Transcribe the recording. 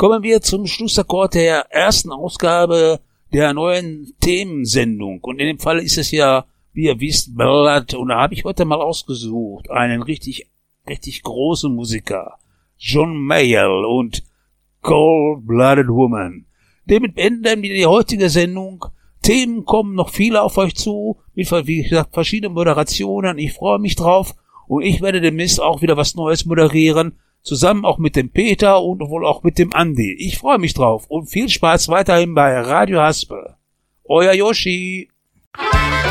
kommen wir zum Schlussakkord der ersten Ausgabe der neuen Themensendung. Und in dem Fall ist es ja, wie ihr wisst, Ballad. Und da habe ich heute mal ausgesucht einen richtig großen Musiker. John Mayall und Cold-Blooded Woman. Damit beenden wir die heutige Sendung. Themen kommen noch viele auf euch zu, mit, wie gesagt, verschiedenen Moderationen. Ich freue mich drauf und ich werde demnächst auch wieder was Neues moderieren, zusammen auch mit dem Peter und wohl auch mit dem Andi. Ich freue mich drauf und viel Spaß weiterhin bei Radio Haspel. Euer Yoshi.